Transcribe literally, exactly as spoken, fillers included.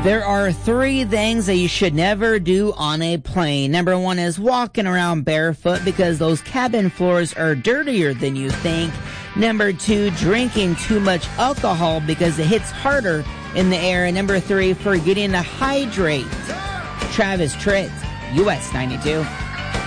There are three things that you should never do on a plane. Number one is walking around barefoot because those cabin floors are dirtier than you think. Number two, drinking too much alcohol because it hits harder in the air. And number three, forgetting to hydrate. Travis Tritt, U S ninety-two.